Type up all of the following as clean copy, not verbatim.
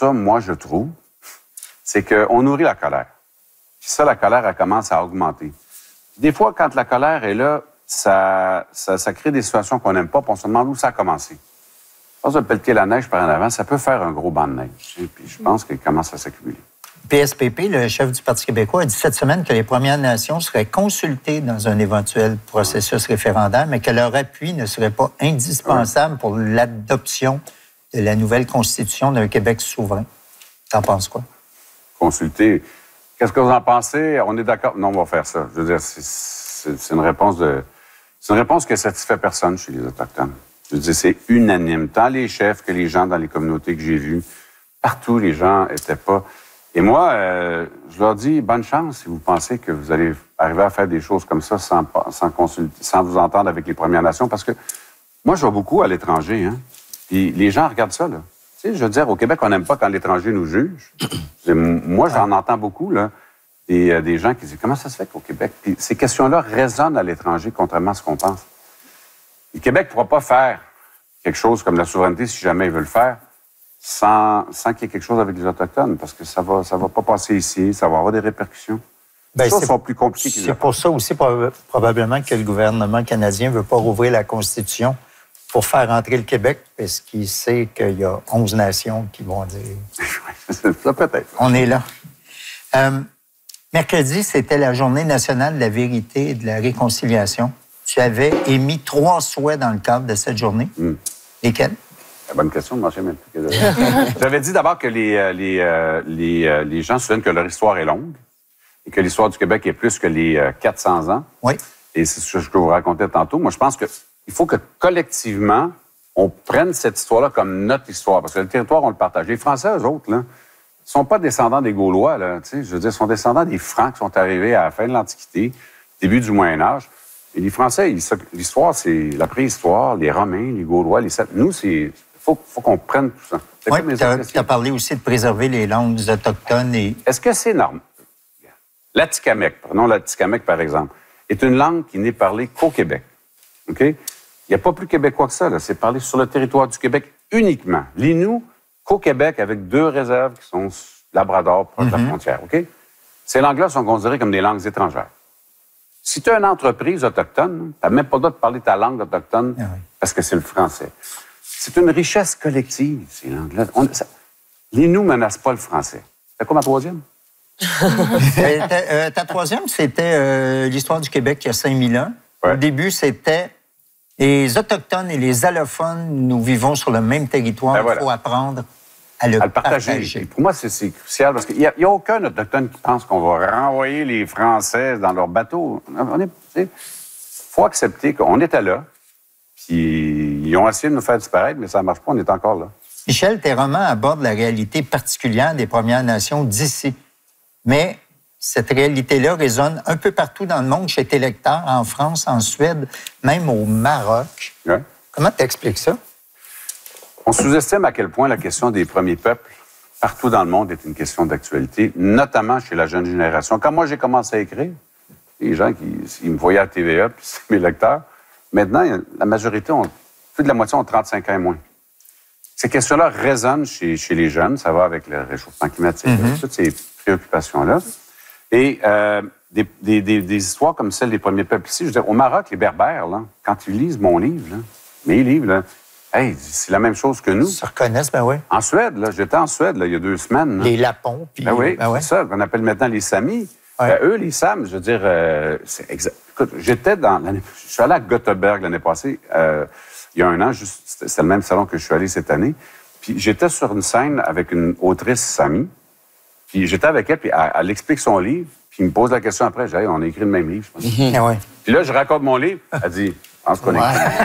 ça, moi, je trouve, c'est qu'on nourrit la colère. Puis ça, la colère, elle commence à augmenter. Des fois, quand la colère est là, ça crée des situations qu'on n'aime pas, puis on se demande où ça a commencé. À force de pelleter la neige par en avant, ça peut faire un gros banc de neige. Et puis je pense qu'il commence à s'accumuler. PSPP, le chef du Parti québécois, a dit cette semaine que les Premières Nations seraient consultées dans un éventuel processus référendaire, mais que leur appui ne serait pas indispensable pour l'adoption de la nouvelle Constitution d'un Québec souverain. T'en penses quoi? Consulter. Qu'est-ce que vous en pensez? On est d'accord? Non, on va faire ça. Je veux dire, c'est une réponse c'est une réponse qui satisfait personne chez les Autochtones. Je veux dire, c'est unanime. Tant les chefs que les gens dans les communautés que j'ai vues, partout, les gens étaient pas... Et moi, je leur dis, bonne chance si vous pensez que vous allez arriver à faire des choses comme ça sans consulter, sans vous entendre avec les Premières Nations, parce que moi, je vais beaucoup à l'étranger, hein. Puis les gens regardent ça, là. Tu sais, je veux dire, au Québec, on n'aime pas quand l'étranger nous juge. Moi, j'en entends beaucoup, là, des gens qui disent, comment ça se fait qu'au Québec? Puis ces questions-là résonnent à l'étranger, contrairement à ce qu'on pense. Le Québec ne pourra pas faire quelque chose comme la souveraineté, si jamais il veut le faire, sans qu'il y ait quelque chose avec les Autochtones, parce que ça va pas passer ici, ça va avoir des répercussions. Les choses sont plus compliquées que les C'est pour ça aussi, probablement, que le gouvernement canadien ne veut pas rouvrir la Constitution pour faire entrer le Québec, parce qu'il sait qu'il y a 11 nations qui vont dire... ça peut-être. On est là. Mercredi, c'était la Journée nationale de la vérité et de la réconciliation. Tu avais émis 3 souhaits dans le cadre de cette journée. Lesquels? Bonne question, je ne sais même plus. J'avais dit d'abord que les gens se souviennent que leur histoire est longue et que l'histoire du Québec est plus que les 400 ans. Oui. Et c'est ce que je vous racontais tantôt. Moi, je pense qu'il faut que collectivement, on prenne cette histoire-là comme notre histoire. Parce que le territoire, on le partage. Les Français, eux autres, là, ne sont pas descendants des Gaulois. Là, je veux dire, ils sont descendants des Francs qui sont arrivés à la fin de l'Antiquité, début du Moyen-Âge. Et les Français, l'histoire, c'est la préhistoire, les Romains, les Gaulois, les Celtes. Nous, il faut qu'on prenne tout ça. Oui, tu as parlé aussi de préserver les langues autochtones. Est-ce que c'est normal? L'Atikamekw, prenons l'Atikamekw par exemple, est une langue qui n'est parlée qu'au Québec. OK? Il n'y a pas plus québécois que ça. C'est parlé sur le territoire du Québec uniquement. L'Innu, qu'au Québec, avec 2 réserves qui sont Labrador, proche de la frontière. OK? Ces langues-là sont considérées comme des langues étrangères. Si tu as une entreprise autochtone, tu n'as même pas le droit de parler ta langue autochtone parce que c'est le français. C'est une richesse collective, ces langues-là. L'Innu ne menace pas le français. C'est quoi ma 3e? Ta 3e, c'était l'histoire du Québec il y a 5000 ans. Ouais. Au début, c'était les Autochtones et les allophones, nous vivons sur le même territoire. Il faut apprendre à le partager. Et pour moi, c'est crucial parce qu'il n'y a aucun Autochtone qui pense qu'on va renvoyer les Français dans leur bateau. Il faut accepter qu'on était là, puis ils ont essayé de nous faire disparaître, mais ça ne marche pas, on est encore là. Michel, tes romans abordent la réalité particulière des Premières Nations d'ici. Mais cette réalité-là résonne un peu partout dans le monde, chez tes lecteurs, en France, en Suède, même au Maroc. Ouais. Comment tu expliques ça? On sous-estime à quel point la question des premiers peuples, partout dans le monde, est une question d'actualité, notamment chez la jeune génération. Quand moi, j'ai commencé à écrire, les gens ils me voyaient à TVA, puis c'est mes lecteurs, maintenant, la majorité, plus de la moitié ont 35 ans et moins. Ces questions-là résonnent chez les jeunes, ça va avec le réchauffement climatique, toutes ces préoccupations-là. Et des histoires comme celle des premiers peuples ici, je veux dire, au Maroc, les Berbères, là, quand ils lisent mon livre, là, mes livres, là, hey, c'est la même chose que nous. Ils se reconnaissent, ben oui. En Suède, là, j'étais en Suède là, il y a 2 semaines. Là. Les Lapons. Puis, oui, c'est ça qu'on appelle maintenant les Samis. Ouais. Eux, les Sams, je veux dire, c'est exact. Écoute, je suis allé à Göteborg l'année passée, il y a 1 an, c'était le même salon que je suis allé cette année. Puis j'étais sur une scène avec une autrice Sami. Puis j'étais avec elle, puis elle explique son livre, puis il me pose la question après. Je dis, hey, on a écrit le même livre, je pense. Puis là, je raconte mon livre. Elle dit, je pense qu'on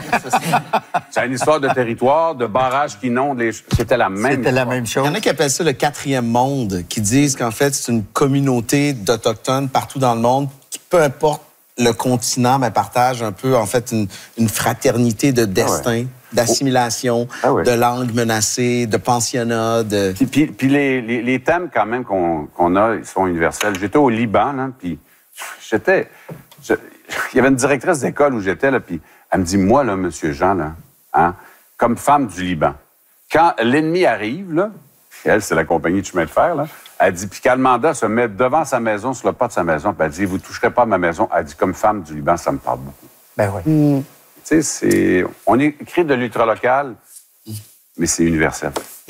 c'est une histoire de territoire, de barrages qui inondent les... C'était la même C'était la même chose. Il y en a qui appellent ça le 4e monde, qui disent qu'en fait, c'est une communauté d'Autochtones partout dans le monde qui, peu importe le continent, partagent un peu, en fait, une fraternité de destin, d'assimilation, de langue menacée, de pensionnat, de... Puis les thèmes, quand même, qu'on a, ils sont universels. J'étais au Liban, là, puis il y avait une directrice d'école où j'étais, là, puis elle me dit, moi, là, monsieur Jean, là, hein, comme femme du Liban, quand l'ennemi arrive, là, Elle, c'est la compagnie de chemin de fer, là. Elle dit, puis quand le mandat se met devant sa maison, sur le pas de sa maison, puis elle dit, vous ne toucherez pas à ma maison. Elle dit, comme femme du Liban, ça me parle beaucoup. Ben oui. Tu sais, on écrit de l'ultralocal, mais c'est universel.